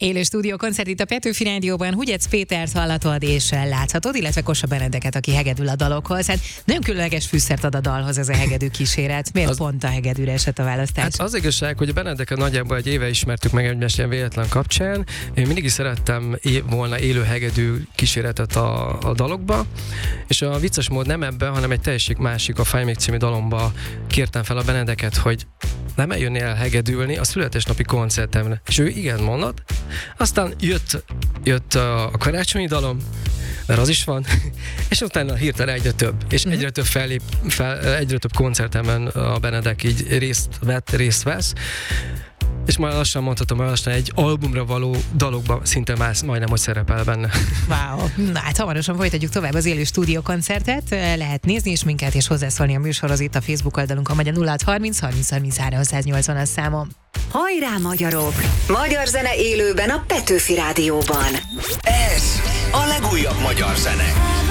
Élő stúdiókoncert itt a Petőfi Rádióban. Hugyec Pétert hallatod és láthatod, illetve Kossuth Benedeket, aki hegedül a dalokhoz. Hát nagyon különleges fűszert ad a dalhoz ez a hegedű kíséret. Miért pont a hegedűre esett a választás? Hát az igazság, hogy a Benedeket nagyjából egy éve ismertük meg egymást ilyen véletlen kapcsán. Én mindig is szerettem volna élő hegedű kíséretet a dalokba, és a vicces mód nem ebben, hanem egy teljesen másik, a Fáj még című dalomba kértem fel a Benedeket, hogy nem eljönnél el hegedülni a születésnapi koncertemre. És ő igen mondott. Aztán jött a karácsonyi dalom, mert az is van, és utána hirtelen egyre több, és egyre több egyre több koncertemen a Benedek így részt vesz, és majd lassan mondhatom, hogy lassan egy albumra való dalokban szinte már majdnem, hogy szerepel benne. Wow. Na hát hamarosan folytatjuk tovább az élő stúdiókoncertet. Lehet nézni is minket és hozzászólni a műsorhoz itt a Facebook oldalunkon, vagy a 0630 30 33 180-as számon. Hajrá magyarok! Magyar zene élőben a Petőfi Rádióban. Ez a legújabb magyar zene.